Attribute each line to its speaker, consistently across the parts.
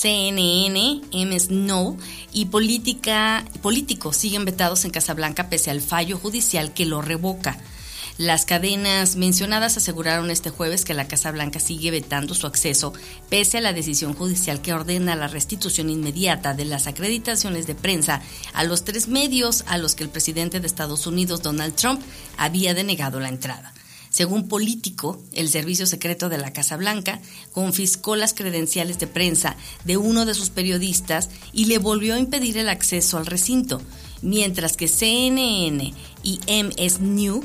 Speaker 1: CNN, M. Snow y políticos siguen vetados en Casablanca pese al fallo judicial que lo revoca. Las cadenas mencionadas aseguraron este jueves que la Casa Blanca sigue vetando su acceso pese a la decisión judicial que ordena la restitución inmediata de las acreditaciones de prensa a los 3 medios a los que el presidente de Estados Unidos, Donald Trump, había denegado la entrada. Según Político, el servicio secreto de la Casa Blanca confiscó las credenciales de prensa de uno de sus periodistas y le volvió a impedir el acceso al recinto, mientras que CNN y MS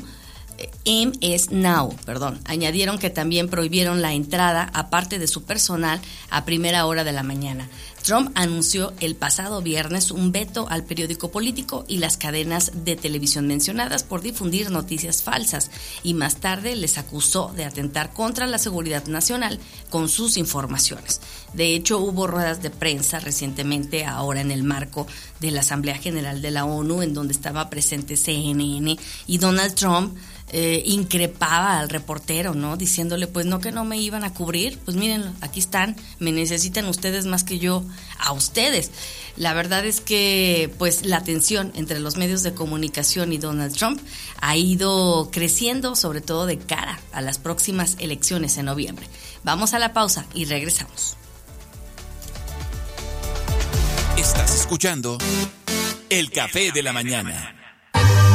Speaker 1: Now, añadieron que también prohibieron la entrada, aparte de su personal, a primera hora de la mañana. Trump anunció el pasado viernes un veto al periódico Político y las cadenas de televisión mencionadas por difundir noticias falsas y más tarde les acusó de atentar contra la seguridad nacional con sus informaciones. De hecho, hubo ruedas de prensa recientemente, ahora en el marco de la Asamblea General de la ONU, en donde estaba presente CNN y Donald Trump increpaba al reportero, ¿no? Diciéndole, pues no, que no me iban a cubrir, pues miren, aquí están, me necesitan ustedes más que yo a ustedes. La verdad es que pues la tensión entre los medios de comunicación y Donald Trump ha ido creciendo, sobre todo de cara a las próximas elecciones en noviembre. Vamos a la pausa y regresamos.
Speaker 2: Estás escuchando El Café de la Mañana.